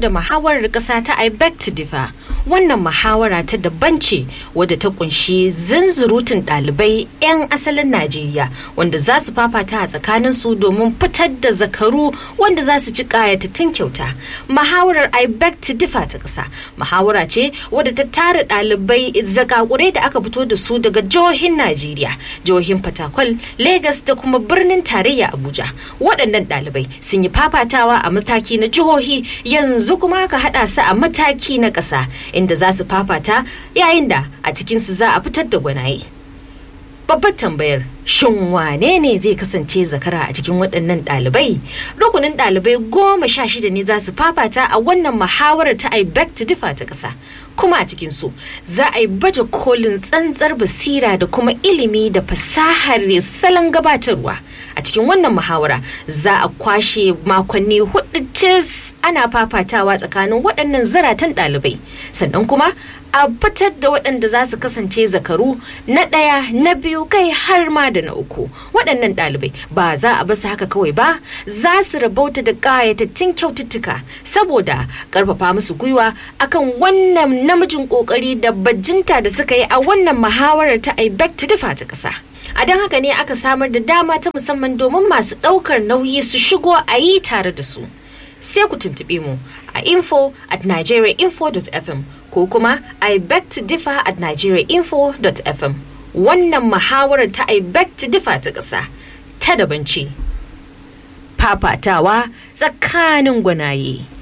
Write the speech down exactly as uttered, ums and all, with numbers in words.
da muhawarar ƙasa ta I beg to differ. Wannan muhawara ta daban ce wadda ta kunshi zunzurutun ɗalibai 'yan asalin Najeriya wanda za su fafata a tsakanin su domin fitar da zakaru wanda za su ci ƙayatattun kyauta. Muhawarar I beg to differ ta ƙasa muhawara ce wadda ta tara ɗalibai zakakurai da aka fito da su daga jihohin Najeriya, jihohin Fatakwal, Lagos da kuma birnin tarayya Abuja. Waɗannan ɗalibai sun yi fafatawa a mataki na jihohi, yanzu kuma aka haɗa su a mataki na ƙasa inda za su fafata yayin da a cikinsu za a fitar da gwanaye. Babbar tambayar, shin wane ne zai kasance zakara a cikin waɗannan ɗalibai? Rukunin ɗalibai goma sha shida ne za su fafata a wannan muhawarar ta I beg to differ ta ƙasa. Kuma a cikinsu za a yi baje kolin tsantsar basira da kuma ilimi da fasahar salon gabatarwa. A cikin wannan muhawara za a kwashe makonni hudu cis ana fafatawa tsakanin waɗannan zaratan ɗalibai, sannan kuma a fitar da waɗanda za su kasance zakaru na ɗaya, na biyu, kai har ma da na uku. Waɗannan ɗalibai ba za a basu haka kawai ba, za su rabauta da ƙayatattun kyaututtuka saboda ƙarfafa musu gwiwa akan wannan namijin ƙoƙari da bajinta da suka yi a wannan muhawarar ta I beg to differ ta ƙasa. A don haka ne aka samar da dama ta musamman domin masu ɗaukar nauyi su shigo a yi tare da su. Sai ku tuntuɓe mu a info at nigeria info dot f m ko kuma I beg to differ at nigeria info dot f m. Wannan muhawarar ta I beg to differ ta ƙasa ta daban ce. Fafatawa tsakanin gwanaye.